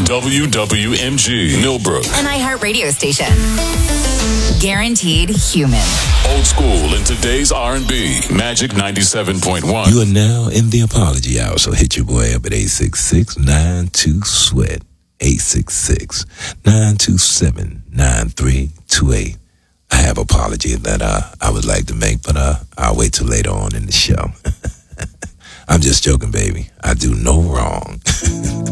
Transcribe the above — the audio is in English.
WWMG, Millbrook. An iHeart radio station. Guaranteed human. Old school in today's R&B. Magic 97.1. You are now in the apology hour, so hit your boy up at 866-92-SWEAT. 866-927-9328. I have an apology that I would like to make, but I'll wait till later on in the show. I'm just joking, baby. I do no wrong.